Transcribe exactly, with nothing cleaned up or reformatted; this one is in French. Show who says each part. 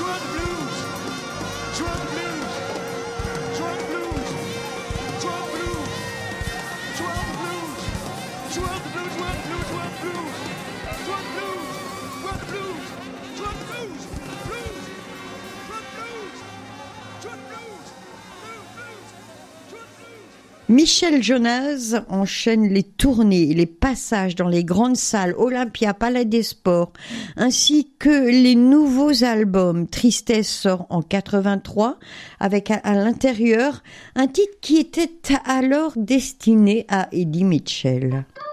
Speaker 1: Michel Jonas enchaîne les tournées, les passages dans les grandes salles, Olympia, Palais des Sports, ainsi que les nouveaux albums. Tristesse sort en quatre-vingt-trois, avec à, à l'intérieur un titre qui était alors destiné à Eddie Mitchell.